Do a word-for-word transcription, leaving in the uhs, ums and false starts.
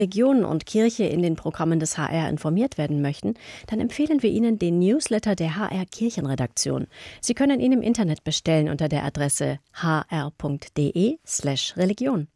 Religion und Kirche in den Programmen des H R informiert werden möchten, dann empfehlen wir Ihnen den Newsletter der H R Kirchenredaktion. Sie können ihn im Internet bestellen unter der Adresse h r punkt d e slash religion.